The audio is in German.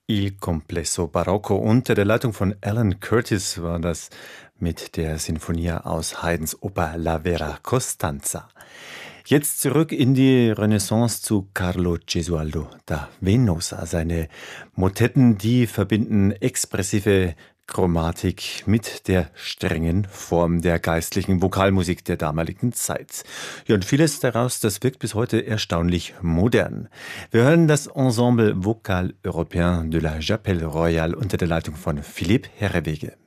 Il Complesso Barocco unter der Leitung von Alan Curtis war das mit der Sinfonia aus Haydns Oper La Vera Costanza. Jetzt zurück in die Renaissance zu Carlo Gesualdo da Venosa. Seine Motetten, die verbinden expressive Chromatik mit der strengen Form der geistlichen Vokalmusik der damaligen Zeit. Ja, und vieles daraus, das wirkt bis heute erstaunlich modern. Wir hören das Ensemble Vocal Européen de la Chapelle Royale unter der Leitung von Philippe Herrewege.